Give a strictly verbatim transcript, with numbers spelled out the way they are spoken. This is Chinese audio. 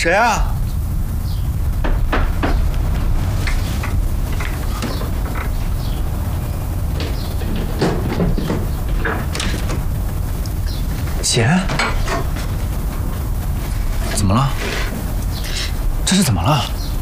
谁啊？贤，怎么了？这是怎么了？